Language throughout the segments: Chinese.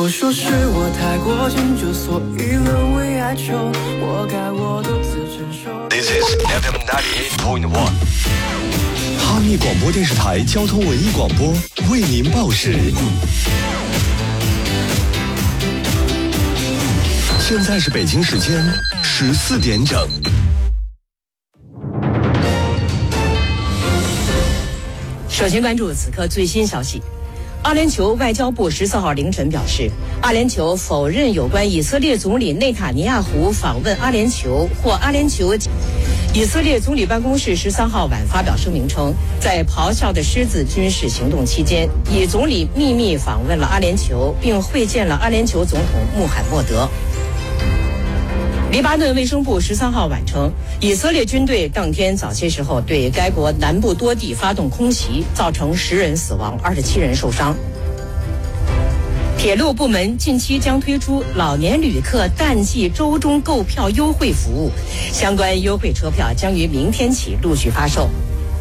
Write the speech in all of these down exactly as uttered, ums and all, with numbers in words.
果说是我太过迁就，所以沦为哀求，我该我独自承受。 This is F M ninety-eight point one。 哈密广播电视台交通文艺广播为您报时。现在是北京时间十四点整。 首先关注此刻最新消息。阿联酋外交部十四号凌晨表示，阿联酋否认有关以色列总理内塔尼亚胡访问阿联酋或阿联酋。以色列总理办公室十三号晚发表声明称，在咆哮的狮子军事行动期间，以总理秘密访问了阿联酋，并会见了阿联酋总统穆罕默德。黎巴嫩卫生部十三号晚称，以色列军队当天早些时候对该国南部多地发动空袭，造成十人死亡，二十七人受伤。铁路部门近期将推出老年旅客淡季周中购票优惠服务，相关优惠车票将于明天起陆续发售。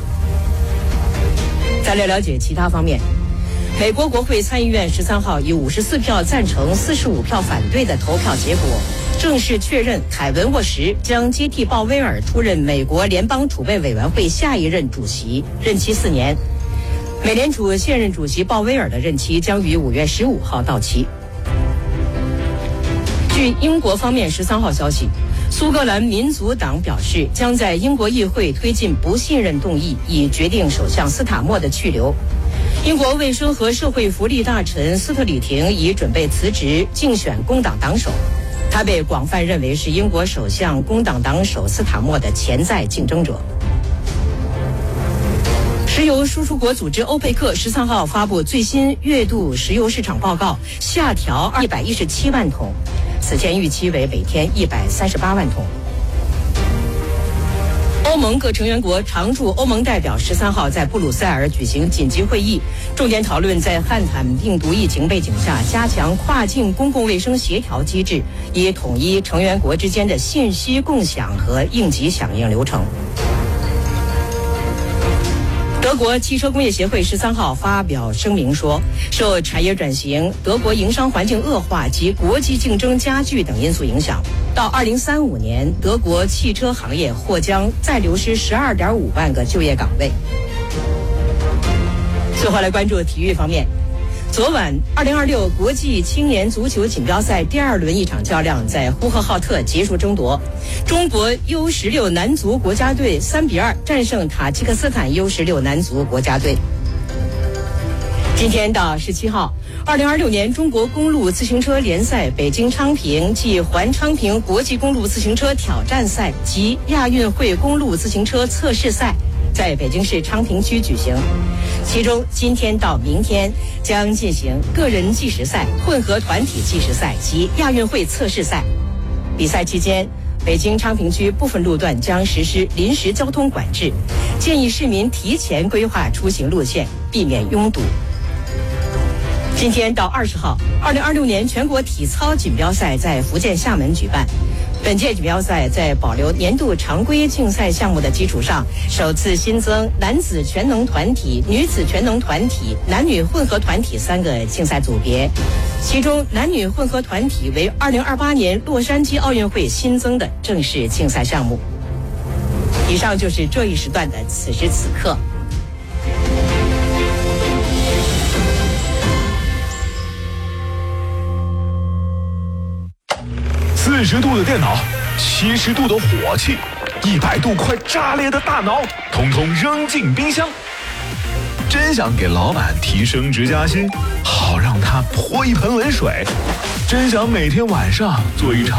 再来了解其他方面。美国国会参议院十三号以五十四票赞成、四十五票反对的投票结果，正式确认凯文沃什将接替鲍威尔出任美国联邦储备委员会下一任主席，任期四年。美联储现任主席鲍威尔的任期将于五月十五号到期。据英国方面十三号消息，苏格兰民族党表示将在英国议会推进不信任动议，以决定首相斯塔默的去留。英国卫生和社会福利大臣斯特里廷已准备辞职竞选工党党首，他被广泛认为是英国首相工党党首斯塔默的潜在竞争者。石油输出国组织欧佩克十三号发布最新月度石油市场报告，下调一百一十七万桶，此前预期为每天一百三十八万桶。欧盟各成员国常驻欧盟代表十三号在布鲁塞尔举行紧急会议，重点讨论在汉坦病毒疫情背景下加强跨境公共卫生协调机制，以统一成员国之间的信息共享和应急响应流程。德国汽车工业协会十三号发表声明说，受产业转型、德国营商环境恶化及国际竞争加剧等因素影响，到二零三五年，德国汽车行业或将再流失十二点五万个就业岗位。最后来关注体育方面。昨晚，二零二六国际青年足球锦标赛第二轮一场较量在呼和浩特结束争夺，中国 U 十六 男足国家队三比二战胜塔吉克斯坦 U 十六 男足国家队。今天到十七号，二零二六年中国公路自行车联赛北京昌平暨环昌平国际公路自行车挑战赛及亚运会公路自行车测试赛在北京市昌平区举行，其中今天到明天将进行个人计时赛、混合团体计时赛及亚运会测试赛。比赛期间，北京昌平区部分路段将实施临时交通管制，建议市民提前规划出行路线，避免拥堵。今天到二十号，二零二六年全国体操锦标赛在福建厦门举办。本届锦标赛在保留年度常规竞赛项目的基础上，首次新增男子全能团体、女子全能团体、男女混合团体三个竞赛组别，其中男女混合团体为二零二八年洛杉矶奥运会新增的正式竞赛项目。以上就是这一时段的此时此刻。 四十度的电脑，七十度的火气，一百度快炸裂的大脑，统统扔进冰箱。真想给老板提升职加薪，好让他泼一盆冷水。真想每天晚上做一场